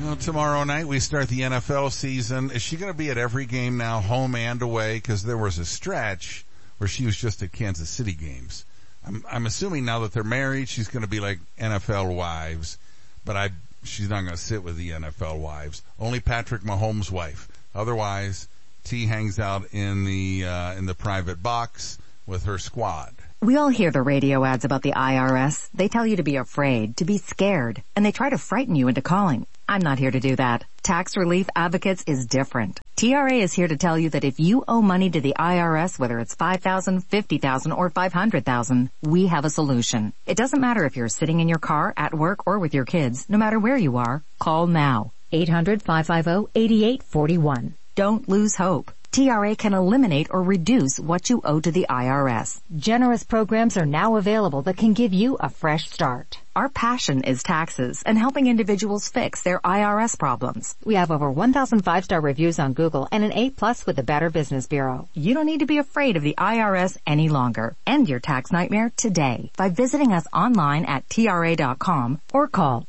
Well, tomorrow night we start the NFL season. Is she going to be at every game now, home and away? Because there was a stretch where she was just at Kansas City games. I'm assuming now that they're married, she's going to be like NFL wives, but she's not going to sit with the NFL wives. Only Patrick Mahomes' wife. Otherwise, T hangs out in the private box with her squad. We all hear the radio ads about the IRS. They tell you to be afraid, to be scared, and they try to frighten you into calling. I'm not here to do that. Tax Relief Advocates is different. TRA is here to tell you that if you owe money to the IRS, whether it's $5,000, $50,000, or $500,000, we have a solution. It doesn't matter if you're sitting in your car, at work, or with your kids. No matter where you are, call now. 800-550-8841. Don't lose hope. TRA can eliminate or reduce what you owe to the IRS. Generous programs are now available that can give you a fresh start. Our passion is taxes and helping individuals fix their IRS problems. We have over 1,000 5-star reviews on Google and an A+ with the Better Business Bureau. You don't need to be afraid of the IRS any longer. End your tax nightmare today by visiting us online at TRA.com or call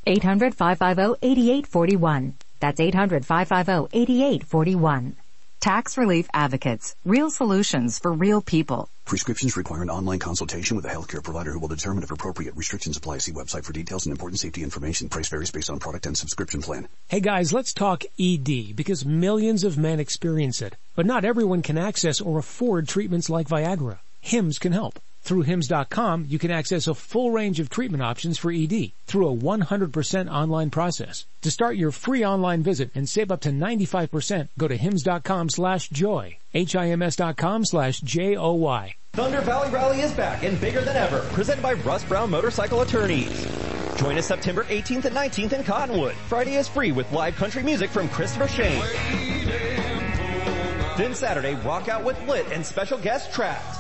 800-550-8841. That's 800-550-8841. Tax Relief Advocates. Real solutions for real people. Prescriptions require an online consultation with a healthcare provider who will determine if appropriate. Restrictions apply. See website for details and important safety information. Price varies based on product and subscription plan. Hey guys, let's talk ED because millions of men experience it. But not everyone can access or afford treatments like Viagra. Hims can help. Through Hims.com, you can access a full range of treatment options for ED through a 100% online process. To start your free online visit and save up to 95%, go to Hims.com/joy. HIMS.com/JOY. Thunder Valley Rally is back and bigger than ever, presented by Russ Brown Motorcycle Attorneys. Join us September 18th and 19th in Cottonwood. Friday is free with live country music from Christopher Shane. Then Saturday, rock out with Lit and special guest Traps.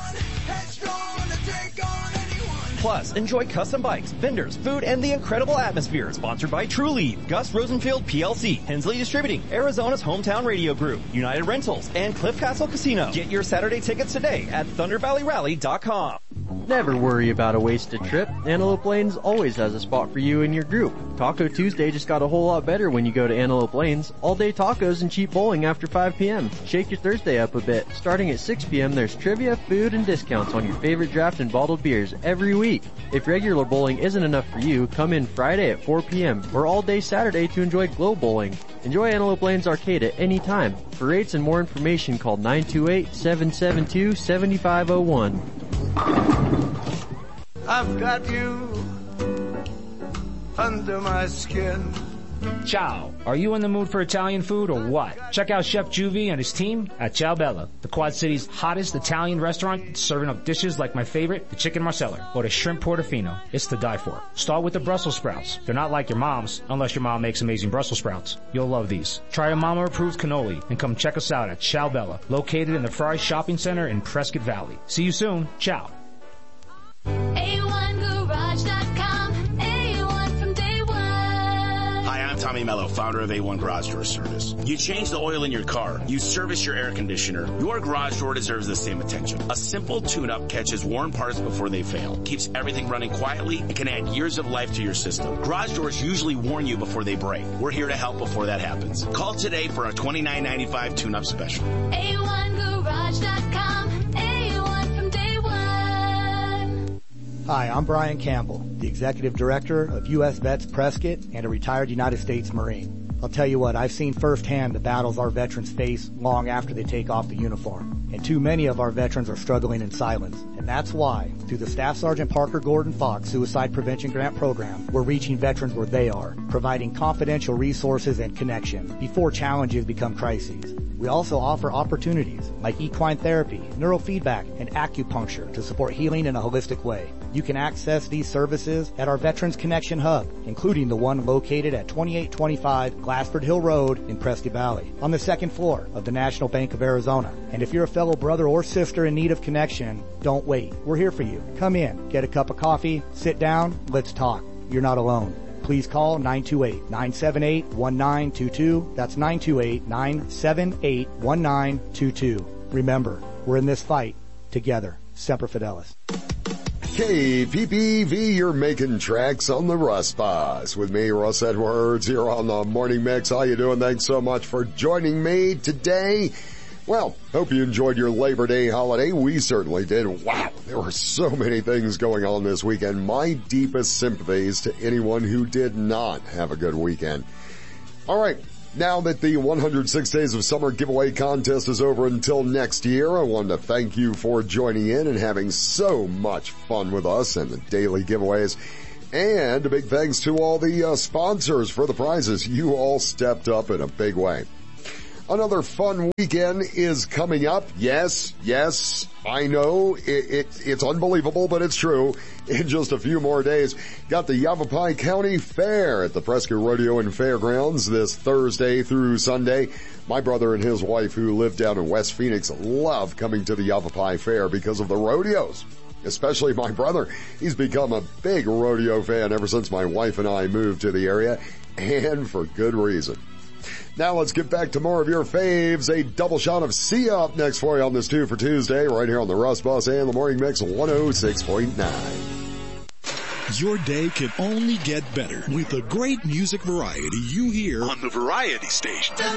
Plus, enjoy custom bikes, vendors, food, and the incredible atmosphere. Sponsored by True Lead, Gus Rosenfield PLC, Hensley Distributing, Arizona's Hometown Radio Group, United Rentals, and Cliff Castle Casino. Get your Saturday tickets today at ThunderValleyRally.com. Never worry about a wasted trip. Antelope Lanes always has a spot for you and your group. Taco Tuesday just got a whole lot better when you go to Antelope Lanes. All-day tacos and cheap bowling after 5 p.m. Shake your Thursday up a bit. Starting at 6 p.m., there's trivia, food, and discounts on your favorite draft and bottled beers every week. If regular bowling isn't enough for you, come in Friday at 4 p.m. or all day Saturday to enjoy Glow Bowling. Enjoy Antelope Lanes Arcade at any time. For rates and more information, call 928-772-7501. I've got you under my skin. Ciao. Are you in the mood for Italian food or what? Check out Chef Juvie and his team at Ciao Bella, the Quad City's hottest Italian restaurant, serving up dishes like my favorite, the chicken marsala, or the shrimp portofino. It's to die for. Start with the Brussels sprouts. They're not like your mom's, unless your mom makes amazing Brussels sprouts. You'll love these. Try a mama-approved cannoli and come check us out at Ciao Bella, located in the Fry Shopping Center in Prescott Valley. See you soon. Ciao. A1Garage.com. A1 from day one. Hi, I'm Tommy Mello, founder of A1 Garage Door Service. You change the oil in your car. You service your air conditioner. Your garage door deserves the same attention. A simple tune-up catches worn parts before they fail, keeps everything running quietly, and can add years of life to your system. Garage doors usually warn you before they break. We're here to help before that happens. Call today for a $29.95 tune-up special. A1Garage.com. A1 from day one. Hi, I'm Brian Campbell, the Executive Director of U.S. Vets Prescott and a retired United States Marine. I'll tell you what, I've seen firsthand the battles our veterans face long after they take off the uniform. And too many of our veterans are struggling in silence. And that's why, through the Staff Sergeant Parker Gordon Fox Suicide Prevention Grant Program, we're reaching veterans where they are, providing confidential resources and connection before challenges become crises. We also offer opportunities like equine therapy, neurofeedback, and acupuncture to support healing in a holistic way. You can access these services at our Veterans Connection Hub, including the one located at 2825 Glassford Hill Road in Prescott Valley, on the second floor of the National Bank of Arizona. And if you're a fellow brother or sister in need of connection, don't wait. We're here for you. Come in, get a cup of coffee, sit down, let's talk. You're not alone. Please call 928-978-1922. That's 928-978-1922. Remember, we're in this fight together. Semper Fidelis. KPPV, you're making tracks on the Russ Bus. With me, Russ Edwards, here on the Morning Mix. How you doing? Thanks so much for joining me today. Well, hope you enjoyed your Labor Day holiday. We certainly did. Wow, there were so many things going on this weekend. My deepest sympathies to anyone who did not have a good weekend. All right. Now that the 106 Days of Summer giveaway contest is over until next year, I want to thank you for joining in and having so much fun with us and the daily giveaways. And a big thanks to all the sponsors for the prizes. You all stepped up in a big way. Another fun weekend is coming up. Yes, I know it's unbelievable, but it's true. In just a few more days, got the Yavapai County Fair at the Prescott Rodeo and Fairgrounds this Thursday through Sunday. My brother and his wife, who live down in West Phoenix, love coming to the Yavapai Fair because of the rodeos. Especially my brother. He's become a big rodeo fan ever since my wife and I moved to the area, and for good reason. Now let's get back to more of your faves. A double shot of Sia up next for you on this 2 for Tuesday, right here on the Russ Bus and the Morning Mix 106.9. Your day can only get better with the great music variety you hear on the Variety Station.